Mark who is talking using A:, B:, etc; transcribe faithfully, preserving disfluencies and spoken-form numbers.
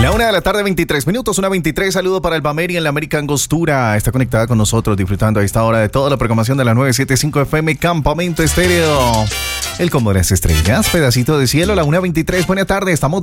A: La una de la tarde, veintitrés minutos, una veintitrés. Saludo para el Bameri en la América Angostura. Está conectada con nosotros, disfrutando a esta hora de toda la programación de la nueve setenta y cinco F M Campamento Estéreo. El combo de las estrellas, pedacito de cielo, la una veintitrés. Buena tarde, estamos